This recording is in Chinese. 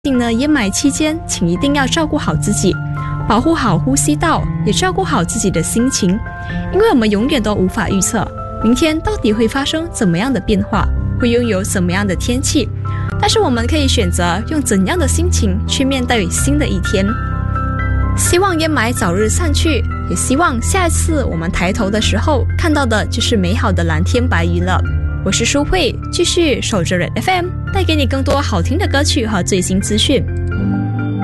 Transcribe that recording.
呢，烟霾期间，请一定要照顾好自己，保护好呼吸道，也照顾好自己的心情，因为我们永远都无法预测明天到底会发生怎么样的变化，会拥有什么样的天气，但是我们可以选择用怎样的心情去面对新的一天。希望烟霾早日散去，也希望下一次我们抬头的时候看到的就是美好的蓝天白云了。我是舒慧，继续守着 Red FM， 带给你更多好听的歌曲和最新资讯。